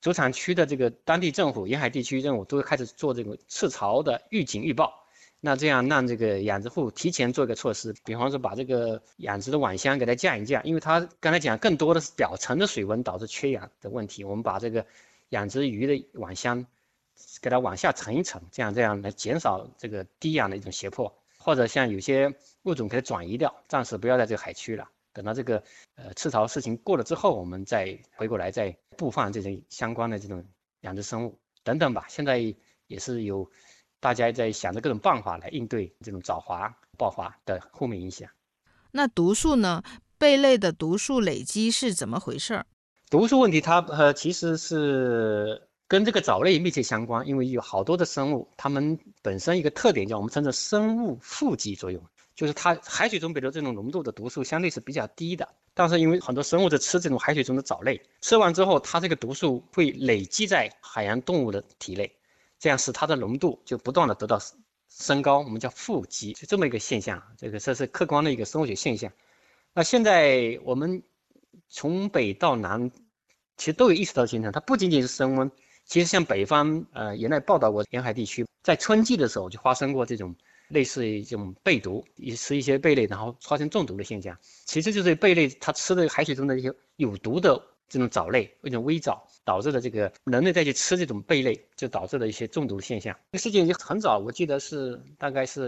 主产区的这个当地政府、沿海地区政府都会开始做这个赤潮的预警预报。那这样让这个养殖户提前做一个措施，比方说把这个养殖的网箱给它降一降，因为它刚才讲更多的是表层的水温导致缺氧的问题，我们把这个养殖鱼的网箱给它往下沉一沉，这样来减少这个低氧的一种胁迫，或者像有些物种给它转移掉，暂时不要在这个海区了，等到这个赤潮事情过了之后，我们再回过来再布放这种相关的这种养殖生物等等吧。现在也是有大家在想着各种办法来应对这种藻华爆发的负面影响。 那毒素呢？贝类的毒素累积是怎么回事？ 毒素问题它其实是跟这个藻类密切相关，因为有好多的生物，它们本身一个特点叫我们称作生物富集作用，就是它海水中比如这种浓度的毒素相对是比较低的，但是因为很多生物在吃这种海水中的藻类，吃完之后它这个毒素会累积在海洋动物的体内，这样使它的浓度就不断的得到升高，我们叫富集，是这么一个现象，这是客观的一个生物学现象。那现在我们从北到南其实都有意识到形成，它不仅仅是升温，其实像北方原来报道过沿海地区在春季的时候就发生过这种类似于这种贝毒，吃一些贝类然后发生中毒的现象，其实就是贝类它吃的海水中的一些有毒的这种藻类，一种微藻导致的这个人类再去吃这种贝类，就导致了一些中毒的现象。这个事情就很早，我记得是大概是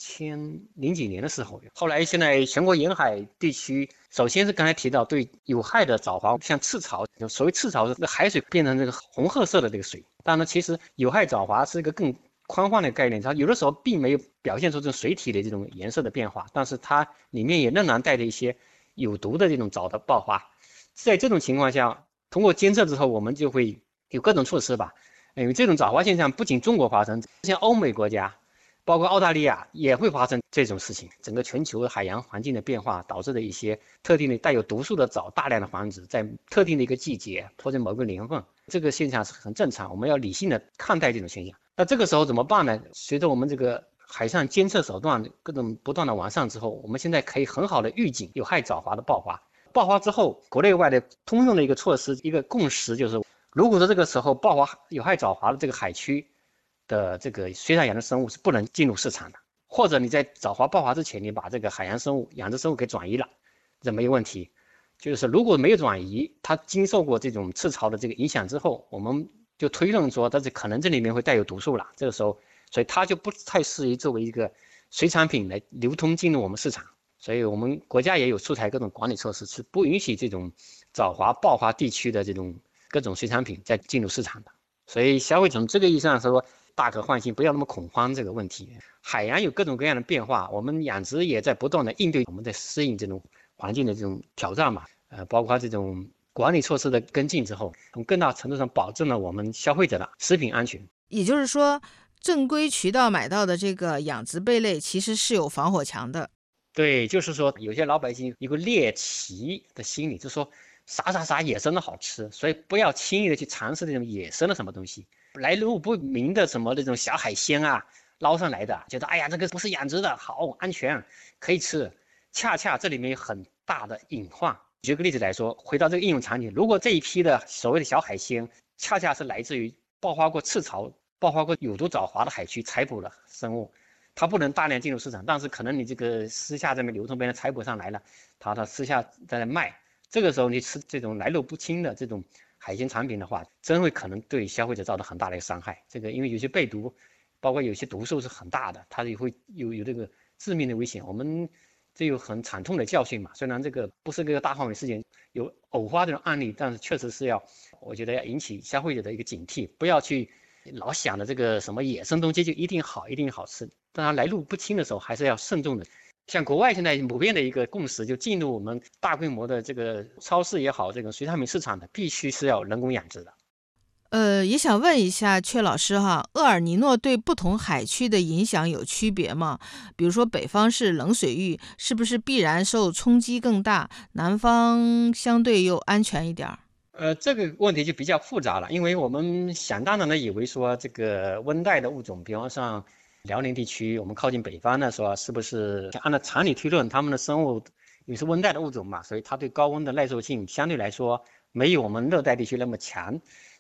2000几年的时候。后来现在全国沿海地区，首先是刚才提到对有害的藻华，像赤潮，所谓赤潮是海水变成这个红褐色的这个水。当然，其实有害藻华是一个更宽泛的概念，它有的时候并没有表现出这种水体的这种颜色的变化，但是它里面也仍然带着一些有毒的这种藻的爆发。在这种情况下，通过监测之后，我们就会有各种措施吧。因为这种藻华现象不仅中国发生，像欧美国家，包括澳大利亚也会发生这种事情。整个全球海洋环境的变化导致的一些特定的带有毒素的藻大量的繁殖，在特定的一个季节或者某个年份，这个现象是很正常。我们要理性的看待这种现象。那这个时候怎么办呢？随着我们这个海上监测手段各种不断的完善之后，我们现在可以很好的预警有害藻华的爆发。爆发之后，国内外的通用的一个措施，一个共识就是，如果说这个时候爆发有害藻华的这个海区的这个水产养殖生物是不能进入市场的，或者你在藻华爆发之前，你把这个海洋生物、养殖生物给转移了，这没有问题。就是如果没有转移，它经受过这种赤潮的这个影响之后，我们就推论说，它可能这里面会带有毒素了。这个时候，所以它就不太适宜作为一个水产品来流通进入我们市场。所以我们国家也有出台各种管理措施，是不允许这种藻华爆发地区的这种各种水产品再进入市场的。所以消费者从这个意义上说，大可放心，不要那么恐慌这个问题。海洋有各种各样的变化，我们养殖也在不断的应对，我们在适应这种环境的这种挑战嘛。包括这种管理措施的跟进之后，从更大程度上保证了我们消费者的食品安全。 也就是说，正规渠道买到的这个养殖贝类其实是有防火墙的。 对，就是说有些老百姓有个猎奇的心理，就说啥野生的好吃，所以不要轻易的去尝试这种野生的什么东西，来路不明的什么那种小海鲜啊，捞上来的，觉得哎呀这个不是养殖的，好安全可以吃，恰恰这里面有很大的隐患。举个例子来说，回到这个应用场景，如果这一批的所谓的小海鲜，恰恰是来自于爆发过赤潮、爆发过有毒藻华的海区采捕的生物。它不能大量进入市场，但是可能你这个私下这边流通，别人采捕上来了，它私下在那卖，这个时候你吃这种来路不清的这种海鲜产品的话，真会可能对消费者造成很大的一个伤害。这个因为有些被毒，包括有些毒素是很大的，它也会有这个致命的危险。我们这有很惨痛的教训嘛。虽然这个不是个大范围事件，有偶发这种案例，但是确实是要，我觉得要引起消费者的一个警惕，不要去老想着这个什么野生东西就一定好，一定好吃。当然来路不清的时候，还是要慎重的。像国外现在普遍的一个共识，就进入我们大规模的这个超市也好，这个水产品市场的，必须是要人工养殖的。 也想问一下阙老师哈，厄尔尼诺对不同海区的影响有区别吗？比如说北方是冷水域，是不是必然受冲击更大？南方相对又安全一点？ 这个问题就比较复杂了，因为我们想当然的以为说这个温带的物种，比方像辽宁地区，我们靠近北方的说，是不是按照常理推论，它们的生物也是温带的物种嘛，所以它对高温的耐受性相对来说没有我们热带地区那么强。